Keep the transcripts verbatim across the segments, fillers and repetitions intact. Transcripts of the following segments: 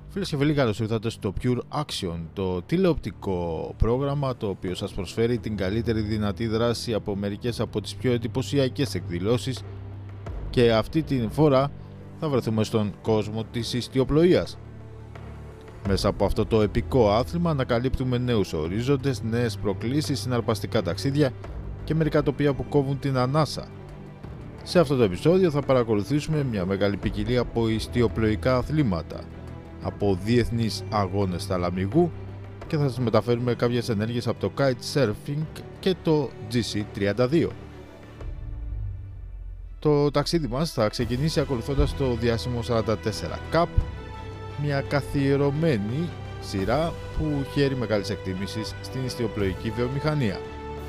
Φίλες και φίλοι, καλώς ήρθατε στο Pure Action, το τηλεοπτικό πρόγραμμα το οποίο σας προσφέρει την καλύτερη δυνατή δράση από μερικές από τις πιο εντυπωσιακές εκδηλώσεις, και αυτή την φορά θα βρεθούμε στον κόσμο της ιστιοπλοείας. Μέσα από αυτό το επικό άθλημα ανακαλύπτουμε νέους ορίζοντες, νέες προκλήσεις, συναρπαστικά ταξίδια και μερικά τοπία που κόβουν την ανάσα. Σε αυτό το επεισόδιο θα παρακολουθήσουμε μια μεγάλη ποικιλία από ιστιοπλοϊκά αθλήματα, από διεθνείς αγώνες θαλαμιγού, και θα σας μεταφέρουμε κάποιες ενέργειες από το kitesurfing και το τζι σι τριάντα δύο. Το ταξίδι μας θα ξεκινήσει ακολουθώντας το διάσημο σαράντα τέσσερα Cup, μια καθιερωμένη σειρά που χαίρει μεγάλης εκτίμησης στην ιστιοπλοϊκή βιομηχανία.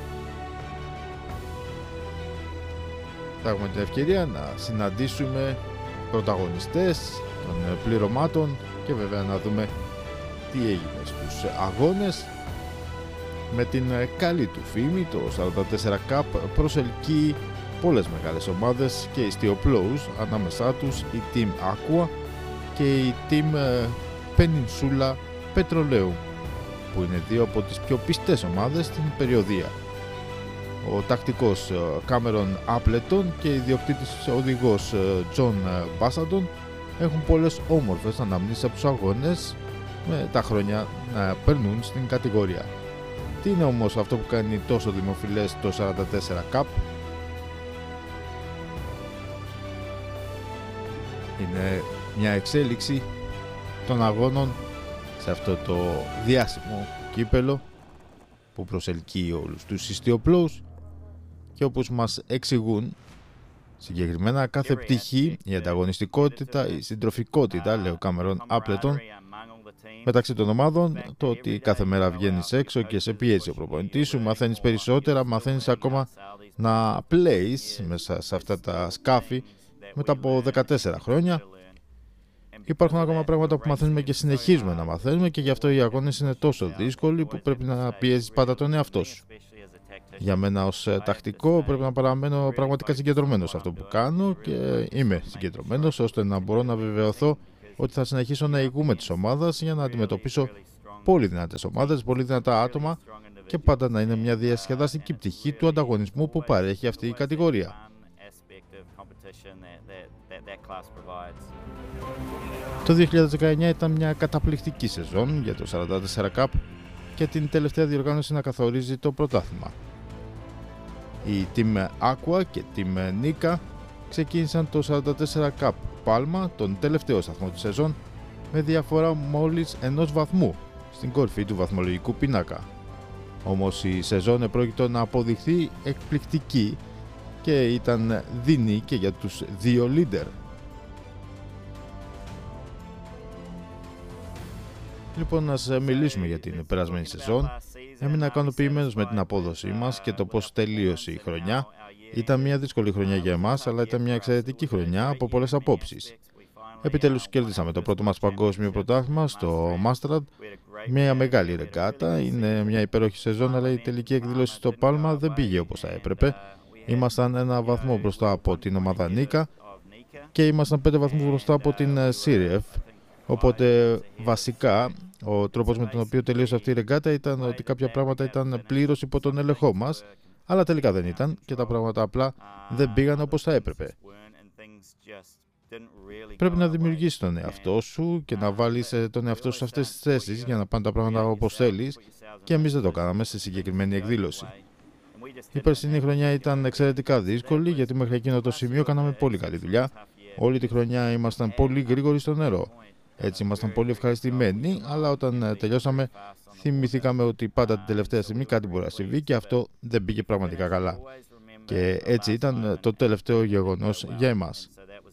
Θα έχουμε την ευκαιρία να συναντήσουμε πρωταγωνιστές των πληρωμάτων και βέβαια να δούμε τι έγινε στους αγώνες. Με την καλή του φήμη, το σαράντα τέσσερα Cup προσελκύει πολλές μεγάλες ομάδες και ιστιοπλόους, ανάμεσά τους η Team Aqua και η Team Peninsula Petroleum, που είναι δύο από τις πιο πιστές ομάδες στην περιοδία. Ο τακτικός Cameron Appleton και η ιδιοκτήτης οδηγός John Bassandon έχουν πολλές όμορφες αναμνήσεις από τους αγώνες, με τα χρόνια να περνούν στην κατηγορία. Τι είναι όμως αυτό που κάνει τόσο δημοφιλές το σαράντα τέσσερα Cup? Είναι μια εξέλιξη των αγώνων σε αυτό το διάσημο κύπελο που προσελκύει όλους τους ιστιοπλόους, και όπως μας εξηγούν συγκεκριμένα, κάθε πτυχή, η ανταγωνιστικότητα, η συντροφικότητα, λέει ο Cameron Appleton, μεταξύ των ομάδων, το ότι κάθε μέρα βγαίνεις έξω και σε πιέζει ο προπονητής σου, μαθαίνεις περισσότερα, μαθαίνεις ακόμα να πλέεις μέσα σε αυτά τα σκάφη μετά από δεκατέσσερα χρόνια. Υπάρχουν ακόμα πράγματα που μαθαίνουμε και συνεχίζουμε να μαθαίνουμε, και γι' αυτό οι αγώνες είναι τόσο δύσκολοι που πρέπει να πιέζεις πάντα τον εαυτό σου. Για μένα ως τακτικό πρέπει να παραμένω πραγματικά συγκεντρωμένος σε αυτό που κάνω, και είμαι συγκεντρωμένος ώστε να μπορώ να βεβαιωθώ ότι θα συνεχίσω να ηγούμε της ομάδας για να αντιμετωπίσω πολύ δυνατές ομάδες, πολύ δυνατά άτομα, και πάντα να είναι μια διασκεδαστική πτυχή του ανταγωνισμού που παρέχει αυτή η κατηγορία. Το δύο χιλιάδες δεκαεννιά ήταν μια καταπληκτική σεζόν για το σαράντα τέσσερα Cup και την τελευταία διοργάνωση να καθορίζει το πρωτάθλημα. Η Team Aqua και Team Nika ξεκίνησαν το σαράντα τέσσερα Cup Palma, τον τελευταίο σταθμό της σεζόν, με διαφορά μόλις ενός βαθμού στην κορφή του βαθμολογικού πίνακα. Όμως η σεζόν επρόκειτο να αποδειχθεί εκπληκτική και ήταν δεινή και για τους δύο leader. Λοιπόν, να σας μιλήσουμε για την περασμένη σεζόν. Έμεινα ικανοποιημένος με την απόδοσή μας και το πώς τελείωσε η χρονιά. Ήταν μια δύσκολη χρονιά για εμάς, αλλά ήταν μια εξαιρετική χρονιά από πολλές απόψεις. Επιτέλους κέρδισαμε το πρώτο μας παγκόσμιο πρωτάθλημα στο Mastrat, μια μεγάλη ρεγκάτα. Είναι μια υπέροχη σεζόν, αλλά η τελική εκδήλωση στο Πάλμα δεν πήγε όπως θα έπρεπε. Ήμασταν ένα βαθμό μπροστά από την ομάδα Nika και ήμασταν πέντε βαθμούς μπροστά από την Σίριεφ. Οπότε βασικά ο τρόπος με τον οποίο τελείωσε αυτή η ρεγκάτα ήταν ότι κάποια πράγματα ήταν πλήρως υπό τον έλεγχό μας, αλλά τελικά δεν ήταν και τα πράγματα απλά δεν πήγαν όπως θα έπρεπε. Πρέπει να δημιουργήσεις τον εαυτό σου και να βάλεις τον εαυτό σου σε αυτές τις θέσεις για να πάνε τα πράγματα όπως θέλεις, και εμείς δεν το κάναμε στη συγκεκριμένη εκδήλωση. Η περσινή χρονιά ήταν εξαιρετικά δύσκολη, γιατί μέχρι εκείνο το σημείο κάναμε πολύ καλή δουλειά. Όλη τη χρονιά ήμασταν πολύ γρήγοροι στο νερό. Έτσι ήμασταν πολύ ευχαριστημένοι, αλλά όταν τελειώσαμε θυμηθήκαμε ότι πάντα την τελευταία στιγμή κάτι μπορεί να συμβεί, και αυτό δεν πήγε πραγματικά καλά. Και έτσι ήταν το τελευταίο γεγονός για εμάς.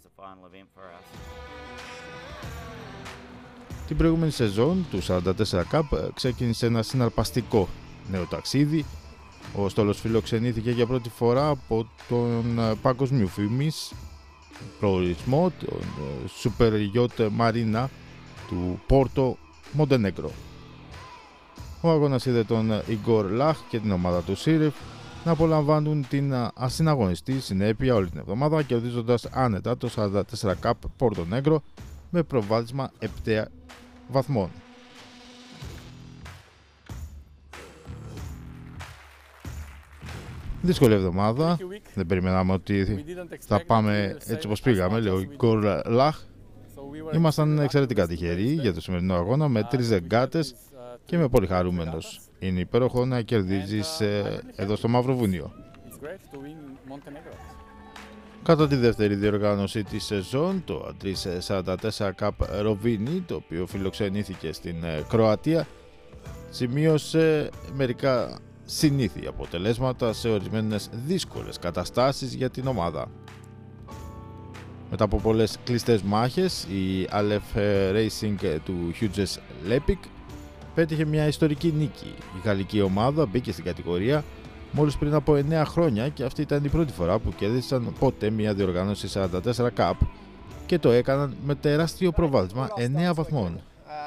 Την προηγούμενη σεζόν του σαράντα τέσσερα Cup ξεκίνησε ένα συναρπαστικό νέο ταξίδι. Ο στόλος φιλοξενήθηκε για πρώτη φορά από τον παγκοσμίου φήμης προορισμό, τον Super Yacht Marina του Πόρτο Μοντενέγκρο. Ο αγώνας είδε τον Ιγκόρ Λαχ και την ομάδα του Σίρεφ να απολαμβάνουν την ασυναγωνιστή συνέπεια όλη την εβδομάδα, κερδίζοντας άνετα το σαράντα τέσσερα Cup Πόρτο Νέγκρο με προβάδισμα επτά βαθμών. Δύσκολη εβδομάδα, δεν περιμέναμε ότι θα πάμε έτσι όπως πήγαμε, λέει ο Γκορ Λαχ. Ήμασταν εξαιρετικά τυχεροί για το σημερινό αγώνα με τρεις ρεγκάτες και είμαι πολύ χαρούμενος. Είναι υπέροχο να κερδίζεις ε, εδώ στο Μαυροβούνιο. Κατά τη δεύτερη διοργάνωση της σεζόν, το τριακόσια σαράντα τέσσερα Cup Rovinj, το οποίο φιλοξενήθηκε στην Κροατία, σημείωσε μερικά συνήθεια αποτελέσματα σε ορισμένες δύσκολες καταστάσεις για την ομάδα. Μετά από πολλές κλειστές μάχες, η Aleph Racing του Hughes Lepik πέτυχε μια ιστορική νίκη. Η γαλλική ομάδα μπήκε στην κατηγορία μόλις πριν από εννέα χρόνια και αυτή ήταν η πρώτη φορά που κέρδισαν ποτέ μια διοργάνωση σαράντα τέσσερα Cup και το έκαναν με τεράστιο προβάδισμα εννέα βαθμών.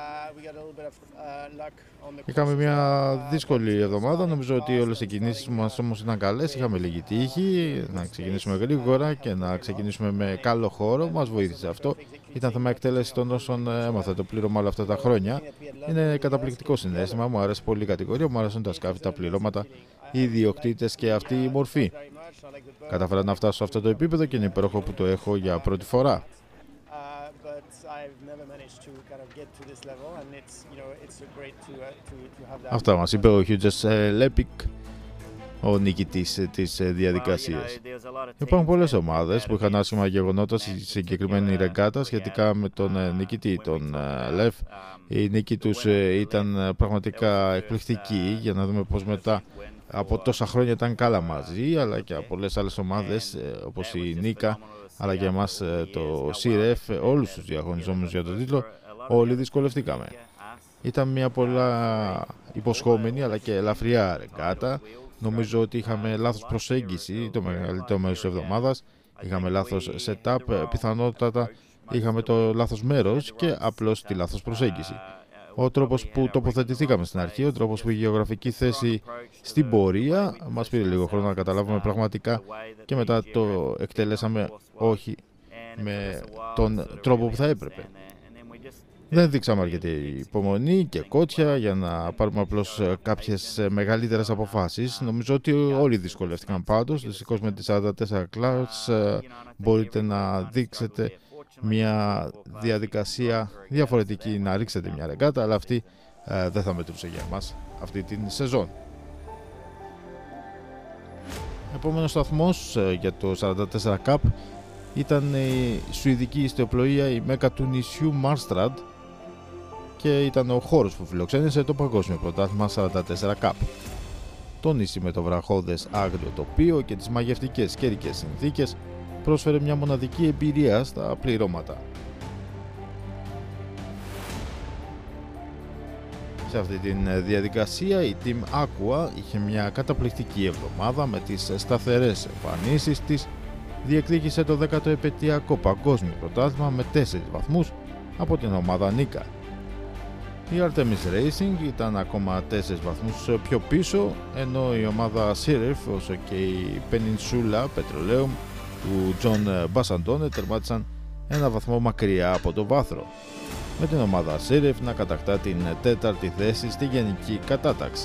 Είχαμε μια δύσκολη εβδομάδα, νομίζω ότι όλες οι κινήσεις μας όμως ήταν καλές, είχαμε λίγη τύχη, να ξεκινήσουμε γρήγορα και να ξεκινήσουμε με καλό χώρο, μας βοήθησε αυτό. Ήταν θέμα εκτέλεση των όσων έμαθα το πλήρωμα όλα αυτά τα χρόνια. Είναι καταπληκτικό συναίσθημα, μου άρεσε πολύ η κατηγορία, μου άρεσαν τα σκάφη, τα πληρώματα, οι ιδιοκτήτες και αυτή η μορφή. Κατάφερα να φτάσω σε αυτό το επίπεδο και είναι υπέροχο που το έχω για πρώτη φορά. Αυτά μας είπε ο Hughes Lepik, ο νικητής της διαδικασίας. Υπάρχουν πολλές ομάδες που είχαν άσχημα γεγονότα στη συγκεκριμένη ρεγκάτα σχετικά με τον νικητή, τον Λεφ. Η νίκη τους ήταν πραγματικά εκπληκτική, για να δούμε πως μετά από τόσα χρόνια ήταν καλά μαζί, αλλά και από πολλές άλλες ομάδες όπως η Νίκα, αλλά και εμάς το σι-ρεφ, όλους τους διαγωνιζόμενους για τον τίτλο, όλοι δυσκολευτήκαμε. Ήταν μια πολλά υποσχόμενη αλλά και ελαφριά ρεγκάτα. Νομίζω ότι είχαμε λάθος προσέγγιση το μεγαλύτερο μέρος της εβδομάδας. Είχαμε λάθος setup, πιθανότατα είχαμε το λάθος μέρος και απλώς τη λάθος προσέγγιση. Ο τρόπος που τοποθετηθήκαμε στην αρχή, ο τρόπος που η γεωγραφική θέση στην πορεία μας πήρε λίγο χρόνο να καταλάβουμε πραγματικά και μετά το εκτελέσαμε όχι με τον τρόπο που θα έπρεπε. Δεν δείξαμε αρκετή υπομονή και κότσια για να πάρουμε απλώς κάποιες μεγαλύτερες αποφάσεις. Νομίζω ότι όλοι δυσκολεύτηκαν πάντως. Δυστυχώς με τις σαράντα τέσσερα Clubs μπορείτε να δείξετε μια διαδικασία διαφορετική, να ρίξετε μια ρεγκάτα, αλλά αυτή ε, δεν θα μετρούσε για εμάς αυτή την σεζόν. Επόμενος σταθμός ε, για το σαράντα τέσσερα Cup ήταν η σουηδική ιστιοπλοεία, η Μέκα του νησιού Μάρστραντ, και ήταν ο χώρος που φιλοξένησε το παγκόσμιο πρωτάθλημα σαράντα τέσσερα Cup. Το νησί με το βραχώδες άγριο τοπίο και τις μαγευτικές καιρικές συνθήκες πρόσφερε μια μοναδική εμπειρία στα πληρώματα. Σε αυτή τη διαδικασία η Team Aqua είχε μια καταπληκτική εβδομάδα με τις σταθερές εμφανίσεις της, διεκδίκησε το δέκατο επαιτειακό παγκόσμιο πρωτάθλημα με τέσσερις βαθμούς από την ομάδα Νίκα. Η Artemis Racing ήταν ακόμα τέσσερις βαθμούς πιο πίσω, ενώ η ομάδα σι-ρεφ όσο και η Peninsula Petroleum του John Bassandone τερμάτισαν ένα βαθμό μακριά από το βάθρο, με την ομάδα σι-ρεφ να κατακτά την τέταρτη θέση στη γενική κατάταξη.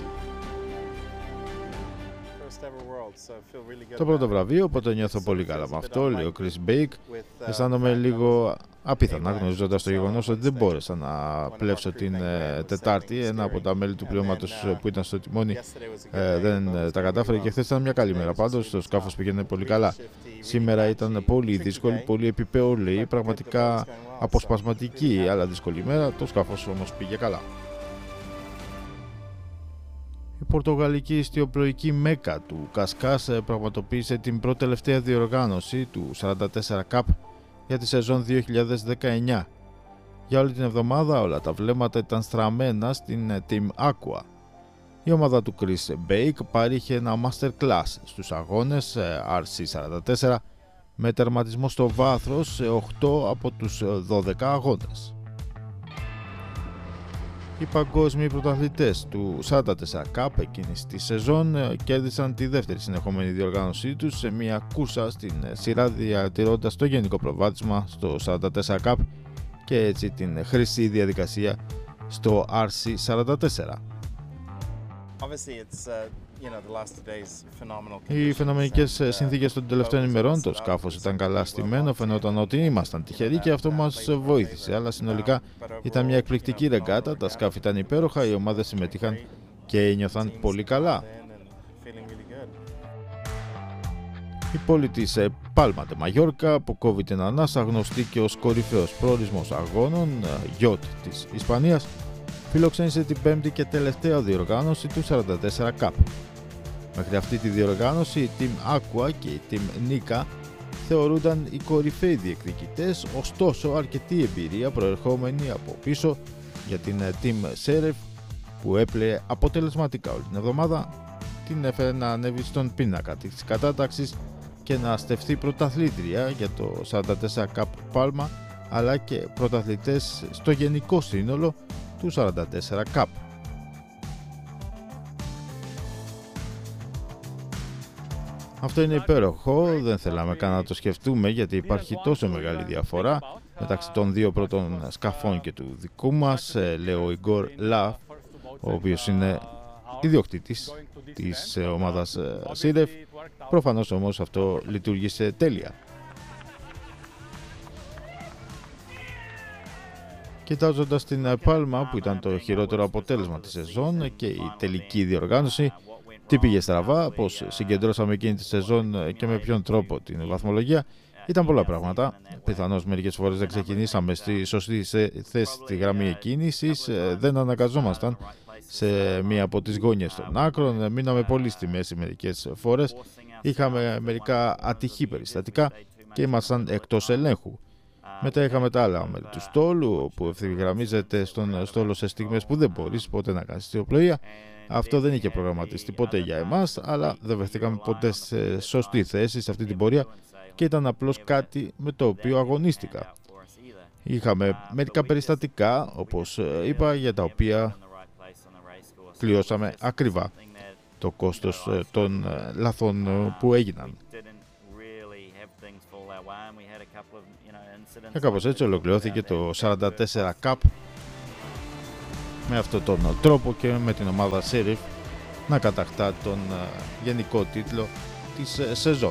Το πρώτο βραβείο, οπότε νιώθω πολύ καλά με αυτό, λέει ο Chris Bake. Αισθάνομαι λίγο απίθανα, γνωρίζοντας το γεγονός ότι δεν μπόρεσα να πλεύσω την ε, Τετάρτη. Ένα από τα μέλη του πληρώματος που ήταν στο τιμόνι ε, δεν ε, τα κατάφερε και χθες ήταν μια καλή μέρα. Πάντως το σκάφος πήγαινε πολύ καλά. Σήμερα ήταν πολύ δύσκολη, πολύ επιπέολη, πραγματικά αποσπασματική αλλά δύσκολη μέρα. Το σκάφος όμως πήγε καλά. Η πορτογαλική ιστιοπλοϊκή Μέκα του Κασκάς πραγματοποίησε την πρώτη τελευταία διοργάνωση του σαράντα τέσσερα Cup για τη σεζόν δύο χιλιάδες δεκαεννιά. Για όλη την εβδομάδα όλα τα βλέμματα ήταν στραμμένα στην Team Aqua. Η ομάδα του Chris Bake παρήχε ένα masterclass στους αγώνες αρ σι σαράντα τέσσερα με τερματισμό στο βάθος σε οκτώ από τους δώδεκα αγώνες. Οι παγκόσμιοι πρωταθλητές του σαράντα τέσσερα Cup εκείνης της σεζόν κέρδισαν τη δεύτερη συνεχόμενη διοργάνωσή τους σε μια κούρσα στην σειρά, διατηρώντας το γενικό προβάδισμα στο σαράντα τέσσερα Cup και έτσι την χρυσή διαδικασία στο αρ σι σαράντα τέσσερα. Οι φαινομενικές συνθήκες των τελευταίων ημερών, το σκάφος ήταν καλά στημένο, φαινόταν ότι ήμασταν τυχεροί και αυτό μας βοήθησε, αλλά συνολικά ήταν μια εκπληκτική ρεγκάτα, τα σκάφη ήταν υπέροχα, οι ομάδες συμμετείχαν και ένιωθαν πολύ καλά. Η πόλη της Πάλμα ντε Μαγιόρκα, που κόβει την ανάσα, γνωστή και ως κορυφαίος προορισμός αγώνων, γιότ της Ισπανίας, φιλοξένησε την πέμπτη και τελευταία διοργάνωση του σαράντα τέσσερα Cup. Μέχρι αυτή τη διοργάνωση η Team Aqua και η Team Nika θεωρούνταν οι κορυφαίοι διεκδικητές, ωστόσο αρκετή εμπειρία προερχόμενη από πίσω για την Team Sheriff, που έπλεε αποτελεσματικά όλη την εβδομάδα, την έφερε να ανέβει στον πίνακα της κατάταξης και να στεφθεί πρωταθλήτρια για το σαράντα τέσσερα Cup Palma, αλλά και πρωταθλητές στο γενικό σύνολο του σαράντα τέσσερα Cup. Αυτό είναι υπέροχο, δεν θέλαμε καν να το σκεφτούμε, γιατί υπάρχει τόσο μεγάλη διαφορά μεταξύ των δύο πρώτων σκαφών και του δικού μας, λέει ο Ιγκόρ Λαφ, ο οποίος είναι ιδιοκτήτης της ομάδας Σίρεφ. Προφανώς όμως αυτό λειτουργήσε τέλεια. Κοιτάζοντας την Πάλμα, που ήταν το χειρότερο αποτέλεσμα της σεζόν, και η τελική διοργάνωση, τι πήγε στραβά, πώς συγκεντρώσαμε εκείνη τη σεζόν και με ποιον τρόπο την βαθμολογία, ήταν πολλά πράγματα. Πιθανώς μερικές φορές δεν ξεκινήσαμε στη σωστή θέση στη γραμμή εκκίνησης, δεν αναγκαζόμασταν σε μία από τις γωνιές των άκρων, μείναμε πολύ στη μέση μερικές φορές, είχαμε μερικά ατυχή περιστατικά και ήμασταν εκτός ελέγχου. Μετά είχαμε τα άλλα μέρη του στόλου, που ευθυγραμμίζεται στον στόλο σε στιγμές που δεν μπορείς ποτέ να κάνεις ιστιοπλοεία. Αυτό δεν είχε προγραμματιστεί ποτέ για εμάς, αλλά δεν βρεθήκαμε ποτέ σε σωστή θέση σε αυτή την πορεία και ήταν απλώς κάτι με το οποίο αγωνίστηκα. Είχαμε μερικά περιστατικά, όπως είπα, για τα οποία πληρώσαμε ακριβά το κόστος των λαθών που έγιναν. Και κάπως έτσι ολοκληρώθηκε το σαράντα τέσσερα Cup με αυτόν τον τρόπο και με την ομάδα Sheriff να κατακτά τον γενικό τίτλο της σεζόν.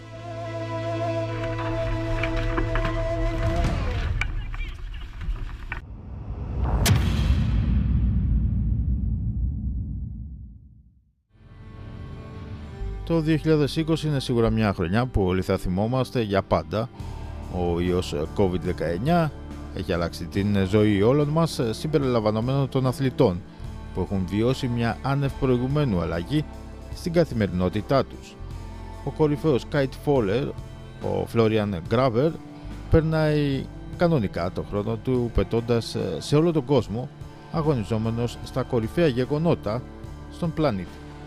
Το δύο χιλιάδες είκοσι είναι σίγουρα μια χρονιά που όλοι θα θυμόμαστε για πάντα. Ο ιός κόβιντ δεκαεννιά έχει αλλάξει την ζωή όλων μας, συμπεριλαμβανομένων των αθλητών, που έχουν βιώσει μια άνευ προηγουμένου αλλαγή στην καθημερινότητά τους. Ο κορυφαίος kite faller, ο Florian Grabber, περνάει κανονικά το χρόνο του πετώντας σε όλο τον κόσμο, αγωνιζόμενος στα κορυφαία γεγονότα στον πλανήτη.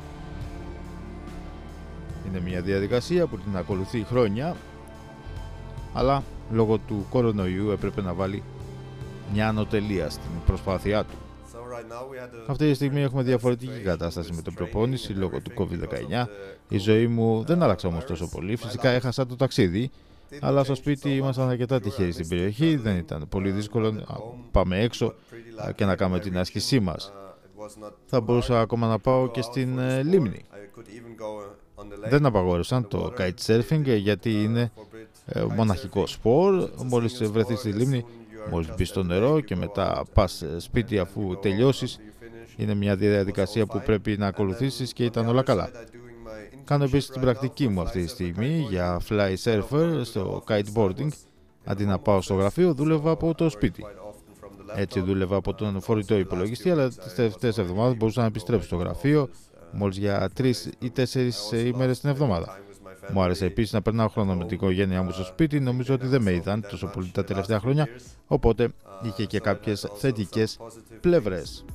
Είναι μια διαδικασία που την ακολουθεί χρόνια, αλλά λόγω του κορονοϊού έπρεπε να βάλει μια ανωτελεία στην προσπάθειά του. Αυτή τη στιγμή έχουμε διαφορετική κατάσταση με την προπόνηση λόγω του κόβιντ δεκαεννιά. Η ζωή μου δεν άλλαξε όμως τόσο πολύ. Φυσικά έχασα το ταξίδι, αλλά στο σπίτι ήμασταν αρκετά τυχεροί στην περιοχή. Δεν ήταν πολύ δύσκολο να πάμε έξω και να κάνουμε την άσκησή μας. Θα μπορούσα ακόμα να πάω και στην λίμνη. Δεν απαγόρευσαν το kitesurfing γιατί είναι μοναχικό σπορ. Μόλις βρεθείς στη λίμνη, μόλις μπεις στο νερό και μετά πας σπίτι αφού τελειώσεις, είναι μια διαδικασία που πρέπει να ακολουθήσεις και ήταν όλα καλά. Κάνω επίσης την πρακτική μου αυτή τη στιγμή για fly surfer στο kiteboarding. Αντί να πάω στο γραφείο, δούλευα από το σπίτι. Έτσι δούλευα από τον φορητό υπολογιστή, αλλά τις τελευταίες εβδομάδες μπορούσα να επιστρέψω στο γραφείο μόλις για τρεις ή τέσσερις ημέρες την εβδομάδα. Μου άρεσε επίσης να περνάω χρόνο με την οικογένειά μου στο σπίτι. Νομίζω ότι δεν με είδαν τόσο πολύ τα τελευταία χρόνια, οπότε είχε και κάποιες θετικές πλευρές.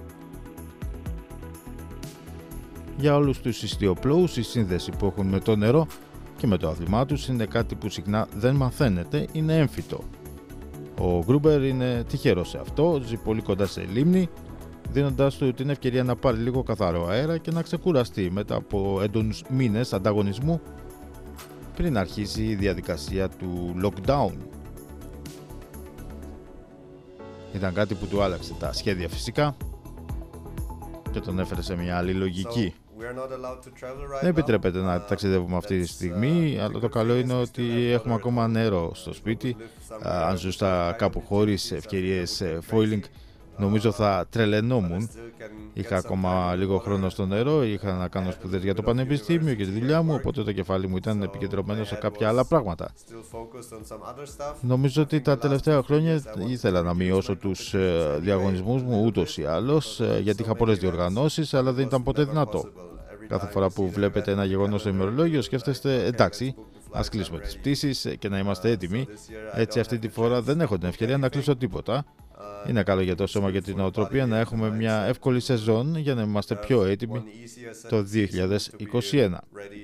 Για όλους τους ιστιοπλώους, η σύνδεση που έχουν με το νερό και με το άθλημά τους είναι κάτι που συχνά δεν μαθαίνεται, είναι έμφυτο. Ο Γκρούμπερ είναι τυχερός σε αυτό, ζει πολύ κοντά σε λίμνη, δίνοντάς του την ευκαιρία να πάρει λίγο καθαρό αέρα και να ξεκουραστεί μετά από έντονους μήνες ανταγωνισμού πριν αρχίσει η διαδικασία του lockdown. Ήταν κάτι που του άλλαξε τα σχέδια φυσικά και τον έφερε σε μια άλλη λογική. Δεν επιτρέπεται να ταξιδεύουμε αυτή τη στιγμή, αλλά το καλό είναι ότι έχουμε ακόμα νερό στο σπίτι. Αν ζούσα κάπου χωρίς ευκαιρίες foiling, νομίζω θα τρελαινόμουν. Είχα ακόμα λίγο χρόνο στο νερό, είχα να κάνω σπουδές για το πανεπιστήμιο και τη δουλειά μου, οπότε το κεφάλι μου ήταν επικεντρωμένο σε κάποια άλλα πράγματα. Νομίζω ότι τα τελευταία χρόνια ήθελα να μειώσω τους διαγωνισμούς μου ούτως ή άλλως, γιατί είχα πολλές διοργανώσεις, αλλά δεν ήταν ποτέ δυνατό. Κάθε φορά που βλέπετε ένα γεγονός στο ημερολόγιο, σκέφτεστε εντάξει, ας κλείσουμε τις πτήσεις και να είμαστε έτοιμοι. Έτσι, αυτή τη φορά δεν έχω την ευκαιρία να κλείσω τίποτα. Είναι καλό για το σώμα και την νοοτροπία να έχουμε μια εύκολη σεζόν για να είμαστε πιο έτοιμοι το δύο χιλιάδες είκοσι ένα.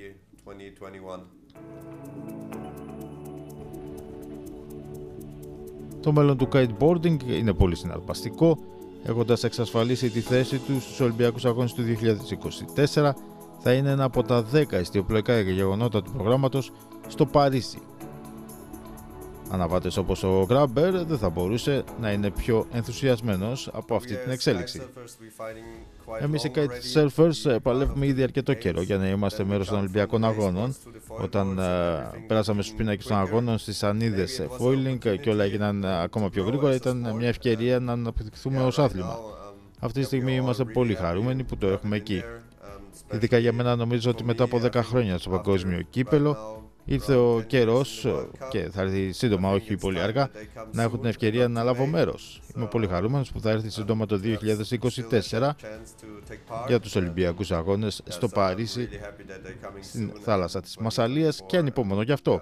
Το μέλλον του kiteboarding είναι πολύ συναρπαστικό, έχοντας εξασφαλίσει τη θέση του στους Ολυμπιακούς Αγώνες του δύο χιλιάδες είκοσι τέσσερα, θα είναι ένα από τα δέκα ιστιοπλοϊκά γεγονότα του προγράμματος στο Παρίσι. Αναβάτες όπως ο Grabber δεν θα μπορούσε να είναι πιο ενθουσιασμένος από αυτή την εξέλιξη. Εμείς οι kitesurfers παλεύουμε ήδη αρκετό καιρό για να είμαστε μέρος των Ολυμπιακών Αγώνων. Όταν uh, πέρασαμε στους πίνακες των αγώνων στις σανίδες foiling και όλα έγιναν ακόμα πιο γρήγορα, ήταν μια ευκαιρία να αναπτυχθούμε ως άθλημα. Αυτή τη στιγμή είμαστε πολύ χαρούμενοι που το έχουμε εκεί. Ειδικά για μένα, νομίζω ότι μετά από δέκα χρόνια στο παγκόσμιο κύπελο ήρθε ο καιρός, και θα έρθει σύντομα, όχι πολύ αργά, να έχω την ευκαιρία να λάβω μέρος. Είμαι πολύ χαρούμενος που θα έρθει σύντομα το δύο χιλιάδες είκοσι τέσσερα για τους Ολυμπιακούς Αγώνες στο Παρίσι, στην θάλασσα της Μασσαλίας, και ανυπόμονω γι' αυτό.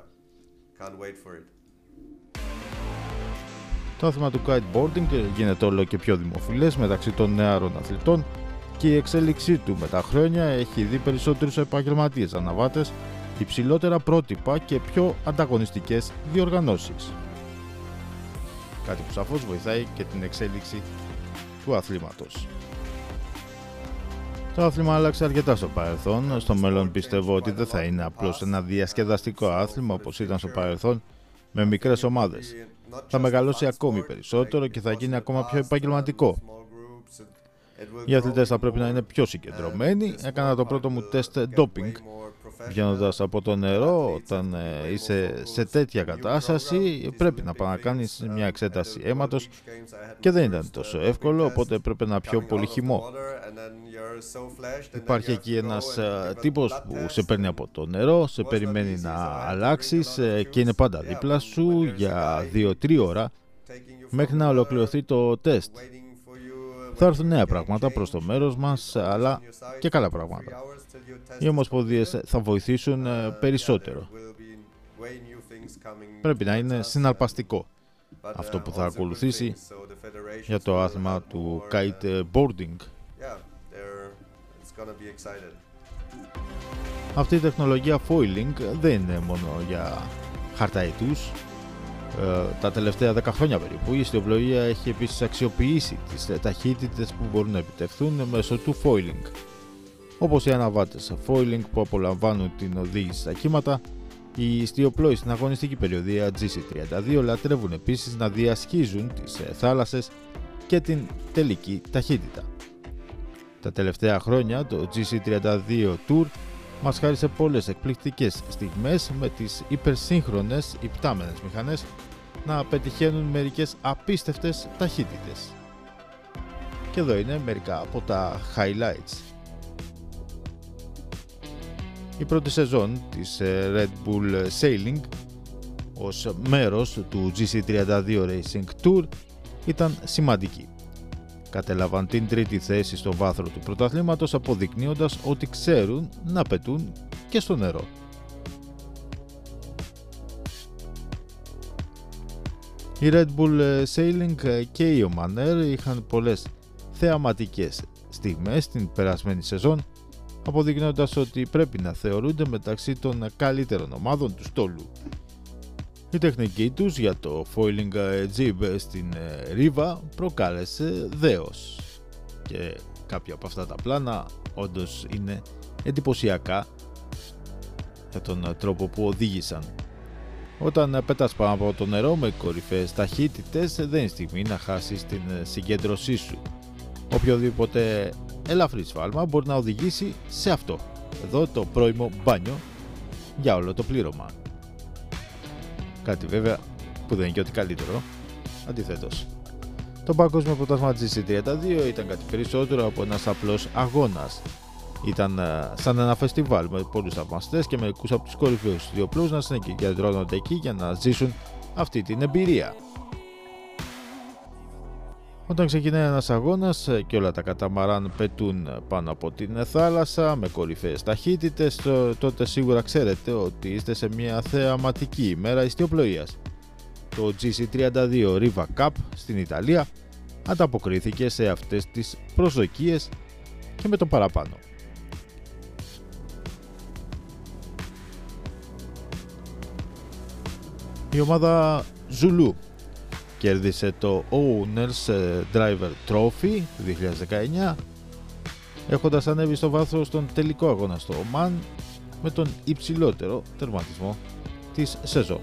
Το άθλημα του kiteboarding γίνεται όλο και πιο δημοφιλές μεταξύ των νεάρων αθλητών και η εξέλιξή του με τα χρόνια έχει δει περισσότερους επαγγελματίες αναβάτες, υψηλότερα πρότυπα και πιο ανταγωνιστικές διοργανώσεις. Κάτι που σαφώς βοηθάει και την εξέλιξη του αθλήματος. Το άθλημα άλλαξε αρκετά στο παρελθόν. Στο μέλλον πιστεύω ότι δεν θα είναι απλώς ένα διασκεδαστικό άθλημα όπως ήταν στο παρελθόν με μικρές ομάδες. Θα μεγαλώσει ακόμη περισσότερο και θα γίνει ακόμα πιο επαγγελματικό. Οι αθλητές θα πρέπει να είναι πιο συγκεντρωμένοι. Έκανα το πρώτο μου τεστ doping βγαίνοντας από το νερό. Όταν ε, είσαι σε τέτοια κατάσταση πρέπει να πάει να κάνεις μια εξέταση αίματος και δεν ήταν τόσο εύκολο, οπότε έπρεπε να πιω πολύ χυμό. Υπάρχει εκεί ένας ε, τύπος που σε παίρνει από το νερό, σε περιμένει να αλλάξεις ε, και είναι πάντα δίπλα σου για δύο τρία ώρα μέχρι να ολοκληρωθεί το τεστ. Θα έρθουν νέα πράγματα προς το μέρος μας, αλλά και καλά πράγματα. Οι ομοσπονδίες θα βοηθήσουν περισσότερο. Πρέπει να είναι συναρπαστικό αυτό που θα ακολουθήσει για το άθλημα του kiteboarding. Αυτή η τεχνολογία foiling δεν είναι μόνο για χαρταετούς. Τα τελευταία δέκα χρόνια περίπου η ιστιοπλοεία έχει επίσης αξιοποιήσει τις ταχύτητες που μπορούν να επιτευχθούν μέσω του foiling. Όπως οι αναβάτες foiling που απολαμβάνουν την οδήγηση στα κύματα, οι ιστιοπλόοι στην αγωνιστική περιοδία τζι σι τριάντα δύο λατρεύουν επίσης να διασχίζουν τις θάλασσες και την τελική ταχύτητα. Τα τελευταία χρόνια το τζι σι τριάντα δύο Tour μας χάρισε πολλές εκπληκτικές στιγμές με τις υπερσύγχρονες υπτάμενες μηχανές να πετυχαίνουν μερικές απίστευτες ταχύτητες. Και εδώ είναι μερικά από τα highlights. Η πρώτη σεζόν της Red Bull Sailing ως μέρος του τζι σι τριάντα δύο Racing Tour ήταν σημαντική. Κατέλαβαν την τρίτη θέση στο βάθρο του πρωταθλήματος, αποδεικνύοντας ότι ξέρουν να πετούν και στο νερό. Η Red Bull Sailing και η Omaner είχαν πολλές θεαματικές στιγμές την περασμένη σεζόν, αποδεικνύοντας ότι πρέπει να θεωρούνται μεταξύ των καλύτερων ομάδων του στόλου. Η τεχνική τους για το foiling jib στην Ρίβα προκάλεσε δέος και κάποια από αυτά τα πλάνα όντως είναι εντυπωσιακά για τον τρόπο που οδήγησαν. Όταν πετάς πάνω από το νερό με κορυφαίες ταχύτητες, δεν είναι στιγμή να χάσεις την συγκέντρωσή σου. Οποιοδήποτε ελαφρύ σφάλμα μπορεί να οδηγήσει σε αυτό. Εδώ το πρώιμο μπάνιο για όλο το πλήρωμα. Κάτι βέβαια που δεν είναι και ό,τι καλύτερο. Αντιθέτως, το παγκόσμιο πρωτάθλημα τζι σι τριάντα δύο ήταν κάτι περισσότερο από ένας απλός αγώνας. Ήταν σαν ένα φεστιβάλ με πολλούς θαυμαστές και μερικούς από τους κορυφαίους ιδιοπλούς να συγκεντρώνονται εκεί για να ζήσουν αυτή την εμπειρία. Όταν ξεκινάει ένας αγώνας και όλα τα καταμαράν πετούν πάνω από την θάλασσα με κορυφαίες ταχύτητες, τότε σίγουρα ξέρετε ότι είστε σε μια θεαματική ημέρα ιστιοπλοείας. Το τζι σι τριάντα δύο Riva Cup στην Ιταλία ανταποκρίθηκε σε αυτές τις προσδοκίες και με το παραπάνω. Η ομάδα Zulu κέρδισε το Owners Driver Trophy του δύο χιλιάδες δεκαεννιά, έχοντας ανέβει στο βάθρο στον τελικό αγώνα στο Ομάν με τον υψηλότερο τερματισμό της σεζόν.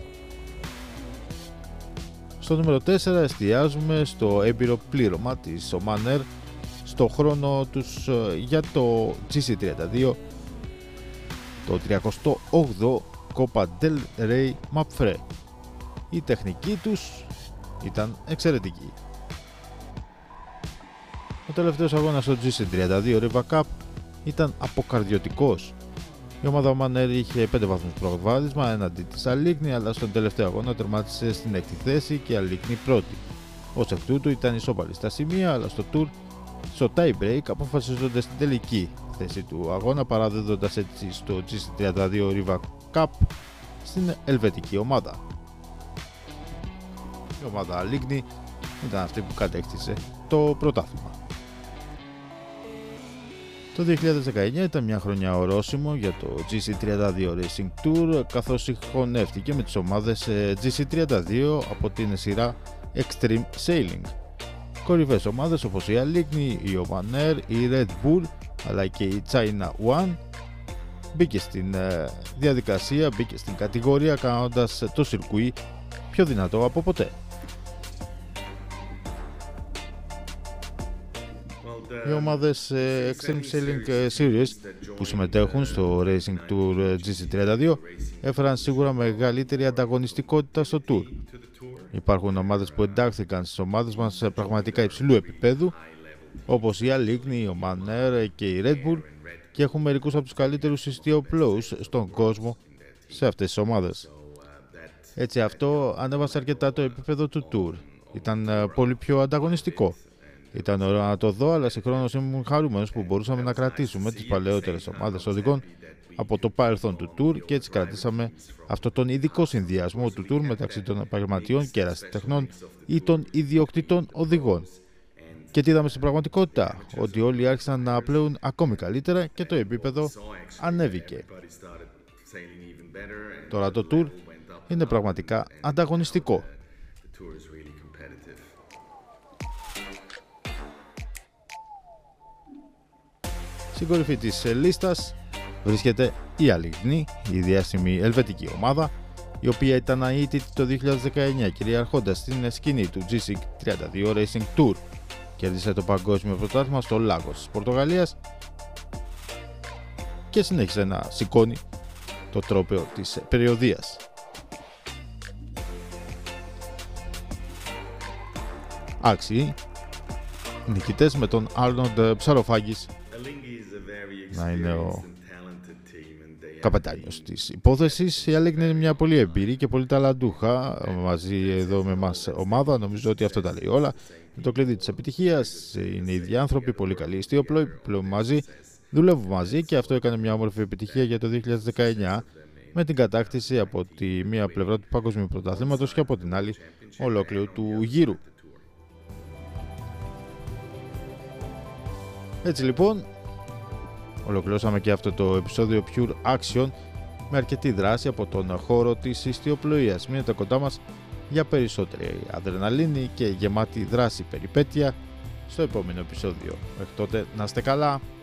Στο νούμερο τέσσερα εστιάζουμε στο έμπειρο πλήρωμα της Oman Air στο χρόνο τους για το τζι σι τριάντα δύο, το τριακοστό όγδοο Copa del Rey Mapfre. Η τεχνική τους ήταν εξαιρετική. Ο τελευταίος αγώνας στο τζι σι τριάντα δύο Riva Cup ήταν αποκαρδιωτικός. Η ομάδα Oman Air είχε πέντε βαθμούς προβάδισμα έναντι της Αλίκνη, αλλά στον τελευταίο αγώνα τερμάτισε στην έκτη θέση και η Αλίκνη πρώτη. Ως εκ τούτου ήταν ισόπαλη στα σημεία, αλλά στο Tour, στο tie break αποφασίζονται στην τελική θέση του αγώνα, παραδίδοντας έτσι στο τζι σι τριάντα δύο Riva Cup στην ελβετική ομάδα. Η ομάδα Αλίκνη ήταν αυτή που κατέκτησε το πρωτάθλημα. Το δύο χιλιάδες δεκαεννιά ήταν μια χρονιά ορόσημο για το τζι σι τριάντα δύο Racing Tour, καθώς συγχωνεύτηκε με τις ομάδες τζι σι τριάντα δύο από την σειρά Extreme Sailing. Κορυφαίες ομάδες όπως η Αλίκνη, η Oman Air, η Red Bull αλλά και η China One μπήκε στην διαδικασία, μπήκε στην κατηγορία, κάνοντας το σιρκουί πιο δυνατό από ποτέ. Οι ομάδες Extreme Sailing Series που συμμετέχουν στο Racing Tour τζι σι τριάντα δύο έφεραν σίγουρα μεγαλύτερη ανταγωνιστικότητα στο Tour. Υπάρχουν ομάδες που εντάχθηκαν στις ομάδες μας σε πραγματικά υψηλού επίπεδου, όπως η Αλίκνη, η Oman Air και η Red Bull, και έχουν μερικούς από τους καλύτερους ιστιοπλόους στον κόσμο σε αυτές τις ομάδες. Έτσι αυτό ανέβασε αρκετά το επίπεδο του Tour. Ήταν πολύ πιο ανταγωνιστικό. Ήταν ωραίο να το δω, αλλά συγχρόνως ήμουν χαρούμενος που μπορούσαμε να κρατήσουμε τις παλαιότερες ομάδες οδηγών από το παρελθόν του Tour και έτσι κρατήσαμε αυτό τον ειδικό συνδυασμό του Tour μεταξύ των επαγγελματιών και ερασιτεχνών ή των ιδιοκτητών οδηγών. Και τι είδαμε στην πραγματικότητα? Ότι όλοι άρχισαν να πλέουν ακόμη καλύτερα και το επίπεδο ανέβηκε. Τώρα το Tour είναι πραγματικά ανταγωνιστικό. Στην κορυφή της λίστας βρίσκεται η Αλίκνη, η διάσημη ελβετική ομάδα, η οποία ήταν αίτητη το δύο χιλιάδες δεκαεννιά, κυριαρχώντας στην σκηνή του τζι σι τριάντα δύο Racing Tour. Κέρδισε το παγκόσμιο πρωτάθλημα στο Λάγος της Πορτογαλίας και συνέχισε να σηκώνει το τρόπαιο της περιοδίας. Άξιοι νικητές με τον Άρνοντ Ψαροφάγης να είναι ο καπετάνιος της υπόθεσης. Η Αλίκνη είναι μια πολύ εμπειρή και πολύ ταλαντούχα μαζί εδώ με εμάς ομάδα. Νομίζω ότι αυτό τα λέει όλα. Το κλειδί της επιτυχίας είναι οι ίδιοι άνθρωποι, πολύ καλοί ιστιοπλόοι, πλέον μαζί, δουλεύουν μαζί και αυτό έκανε μια όμορφη επιτυχία για το δύο χιλιάδες δεκαεννιά με την κατάκτηση από τη μία πλευρά του παγκοσμίου πρωταθλήματος και από την άλλη ολόκληρου του γύρου. Έτσι λοιπόν, ολοκληρώσαμε και αυτό το επεισόδιο Pure Action με αρκετή δράση από τον χώρο της ιστιοπλοείας. Μείνετε κοντά μας για περισσότερη αδρεναλίνη και γεμάτη δράση περιπέτεια στο επόμενο επεισόδιο. Μέχρι τότε να είστε καλά!